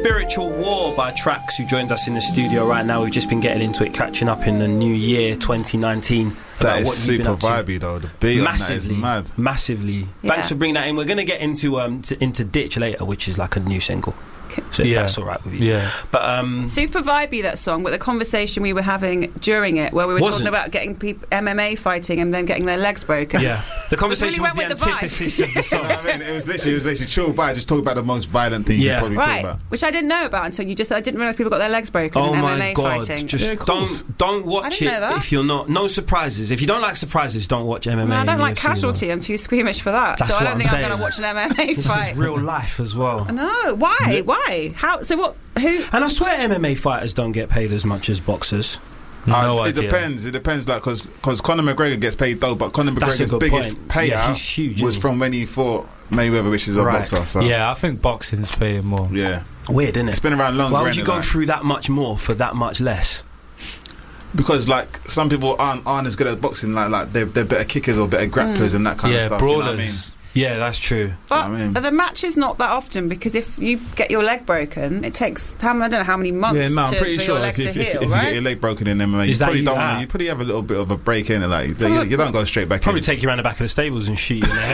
Spiritual War by Trax, who joins us in the studio right now. We've just been getting into it, catching up in the new year 2019. That is super vibey though. The beat massively, on that is mad. Massively. Yeah. Thanks for bringing that in. We're going to get into Ditch later, which is like a new single. So if that's all right with you. Yeah. But super vibey, that song, but the conversation we were having during it, where we were talking about getting people MMA fighting and then getting their legs broken. Yeah. The conversation was really the antithesis of the song. I mean, it was literally chill vibe. Just talk about the most violent thing you probably talk about. Which I didn't know about until you just said. I didn't realise people got their legs broken in MMA fighting. Just don't watch it if you're not. No surprises. If you don't like surprises, don't watch MMA. No, I don't like Casualty. I'm too squeamish for that. That's so I don't think saying. I'm going to watch an MMA this fight. This is real life as well. No, why? Why? How? So what? Who? And I swear MMA fighters don't get paid as much as boxers. No it idea. depends. It depends, like, because Conor McGregor gets paid though, but Conor McGregor's biggest payout was from when he fought Mayweather, which is a boxer. So. Yeah, I think boxing's paying more. Yeah, weird, isn't it? It's been around long. Why would you go through that much more for that much less? Because like some people aren't as good at boxing, like they're better kickers or better grapplers and that kind of stuff. Brawlers. You know what I mean? Yeah, that's true. But the match is not that often, because if you get your leg broken, it takes I don't know how many months for your leg to heal, if right? you get your leg broken in MMA, you probably don't want to. You probably have a little bit of a break in it, like you don't go straight back. Probably take you around the back of the stables and shoot you in the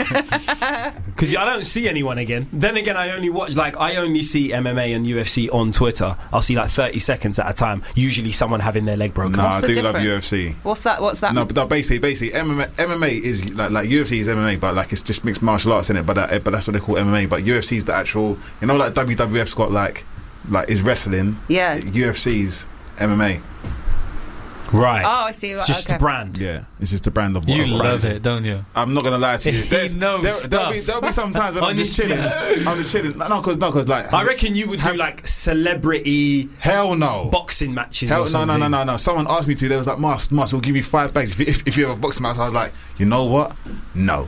head. Because I don't see anyone again. Then again, I only see MMA and UFC on Twitter. I'll see like 30 seconds at a time. Usually, someone having their leg broken. No, I do love UFC. What's that? No, but basically, MMA is like UFC is MMA, but like it's just mixed martial arts in it. But that's what they call MMA. But UFC is the actual, like WWF's got like is wrestling. Yeah. UFC's MMA. Right. Oh, I see. Just the brand. Yeah, it's just the brand of what you love it, don't you? I'm not gonna lie to you. There'll be some times when I'm just chilling. No, because like I reckon you would do like celebrity. Hell no. Boxing matches. No. Someone asked me to. They was like, Mars, we'll give you 5 bags if you have a boxing match. I was like, you know what? No.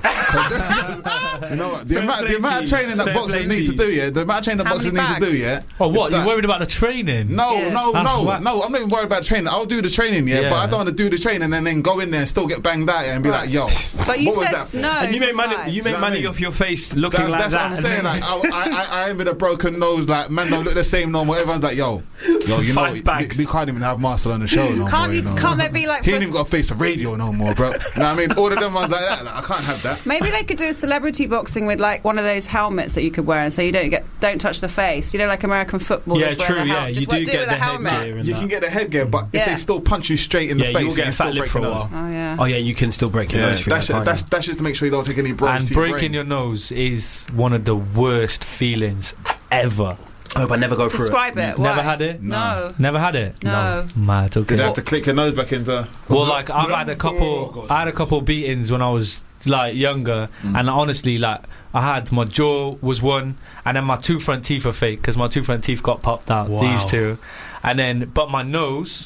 You know what? The amount of training that boxers need to do, the amount of training that boxers need to do, Oh, what? You're worried about the training? No. I'm not even worried about training. I'll do the training, but I don't want to do the training and then go in there and still get banged out and be like, yo, but you what said was that? no. And you make money. You make money off your face looking like that's that. That's what I'm saying. Like, I am with a broken nose. Like, man, don't look the same no more. Everyone's like, yo, you know, we can't even have Marcel on the show no more. Can't there be like? He ain't even got a face of radio no more, bro. You know what I mean? All of them ones like that. Like, I can't have that. Maybe they could do a celebrity boxing with like one of those helmets that you could wear, and so you don't touch the face. You know, like American football. Yeah, true. Yeah, you do get the headgear. You can get the headgear, but if they still punch you straight in the face, you'll get a fat lip for a while. Oh yeah, you can still break your nose. That's just to make sure you don't take any blows. And breaking your nose is one of the worst feelings ever. I hope I never go through it. Describe it. Never had it? No. Never had it? No. Mad, okay. Did you have to click your nose back into... Well, like, I've had a couple beatings when I was, like, younger, and honestly, like, I had, my jaw was one, and then my 2 front teeth are fake, because my 2 front teeth got popped out, these two. And then, but my nose,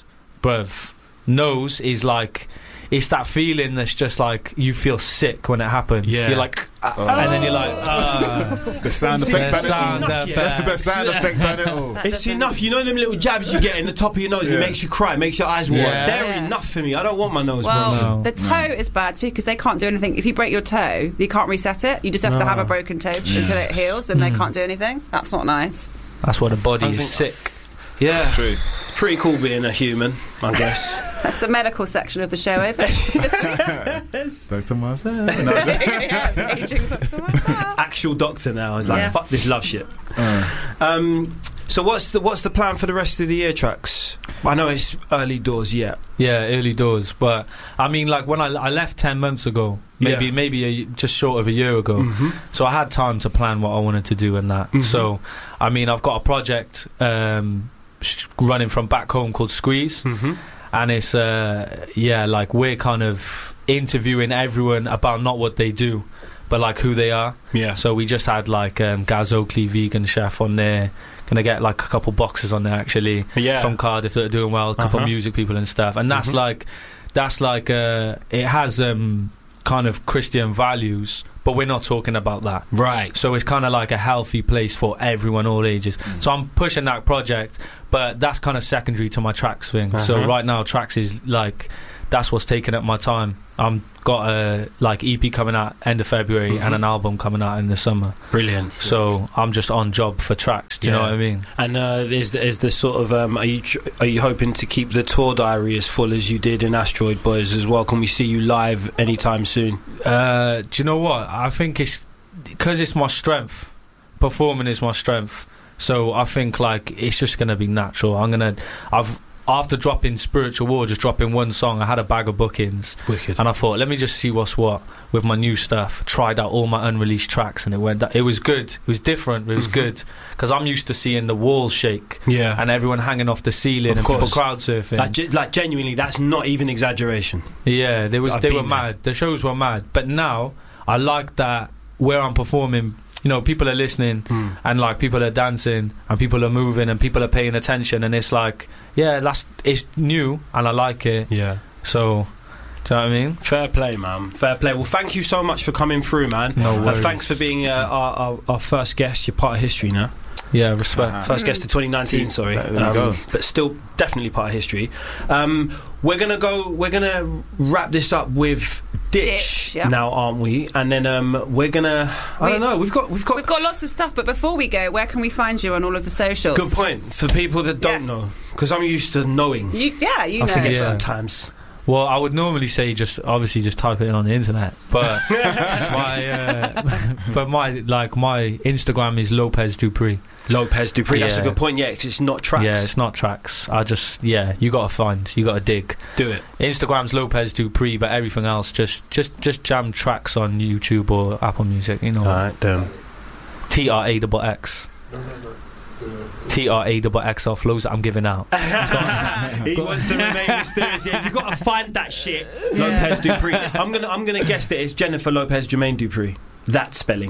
nose is like... It's that feeling that's just like you feel sick when it happens. Yeah. You're like, and then you're like, the sound effect. The sound effect done it all. It's enough. You know them little jabs you get in the top of your nose that makes you cry, makes your eyes water. They're enough for me. I don't want my nose. Well, the toe is bad too, because they can't do anything. If you break your toe, you can't reset it. You just have to have a broken toe until it heals, and they can't do anything. That's not nice. That's why the body is sick. Yeah. True. Pretty cool being a human, I guess. That's the medical section of the show over. Dr. Marcel. Actual doctor now is like, fuck this love shit. So what's the plan for the rest of the year, Trax? I know it's early doors yet. Yeah, early doors. But I mean, like when I left 10 months ago, maybe just short of a year ago. So I had time to plan what I wanted to do and that. So I mean, I've got a project running from back home called Squeeze, and it's like we're kind of interviewing everyone about not what they do, but like who they are. So we just had like Gaz Oakley, vegan chef, on there. Gonna get like a couple boxers on there actually from Cardiff that are doing well, a couple music people and stuff, and that's like it has kind of Christian values, but we're not talking about that, right? So it's kind of like a healthy place for everyone, all ages. So I'm pushing that project, but that's kind of secondary to my Trax thing. So right now Trax is like that's what's taking up my time. Got a like EP coming out end of February and an album coming out in the summer. Brilliant. So I'm just on job for tracks. Do you know what I mean? And is the sort of are you hoping to keep the tour diary as full as you did in Asteroid Boys as well? Can we see you live anytime soon? Do you know what? I think it's because it's my strength. Performing is my strength. So I think like it's just gonna be natural. After dropping Spiritual War, just dropping one song, I had a bag of bookings. Wicked. And I thought, let me just see what's what with my new stuff. Tried out all my unreleased tracks, and it was good. It was different. It was good because I'm used to seeing the walls shake, and everyone hanging off the ceiling, and people crowd surfing. Like genuinely, that's not even exaggeration. Yeah, they were mad. The shows were mad. But now I like that where I'm performing. You know, people are listening and like people are dancing and people are moving and people are paying attention, and it's like, it's new and I like it. Yeah. So, do you know what I mean? Fair play, man. Fair play. Well, thank you so much for coming through, man. No worries. Thanks for being our first guest. You're part of history now. Yeah, respect. First guest of 2019, sorry. There you go. But still definitely part of history. We're gonna wrap this up with Ditch now, aren't we? And then we're gonna I don't know, we've got lots of stuff, but before we go, where can we find you on all of the socials? Good point. For people that don't know, because I'm used to knowing. You know. I forget sometimes. Well, I would normally say just type it in on the internet, but my Instagram is Lopez Dupree. Lopez Dupree. That's a good point. Yeah, 'cause it's not tracks. Yeah, it's not tracks. You gotta dig. Do it. Instagram's Lopez Dupree, but everything else just jam tracks on YouTube or Apple Music. You know. All right, damn. TRAXX. TRAXX flows that I'm giving out. He wants to remain mysterious. Yeah, you've got to find that shit. Lopez Dupree. I'm gonna guess that it's Jennifer Lopez Jermaine Dupree. That spelling.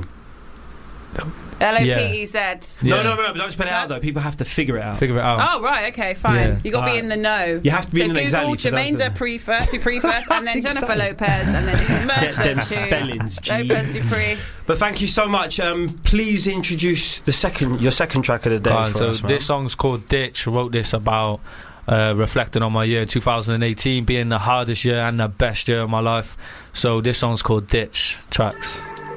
LOPEZ. No, don't spell it out though. People have to figure it out. Oh, right, okay, fine. Yeah. You got to be in the know. You have to be in the know exactly. Jermaine Dupree first, and then Jennifer Lopez, and then just merge Get them those two. spellings. Lopez Dupree. But thank you so much. Please introduce your second track of the day for us, man. This song's called Ditch. Wrote this about reflecting on my year 2018 being the hardest year and the best year of my life. So this song's called Ditch. Tracks.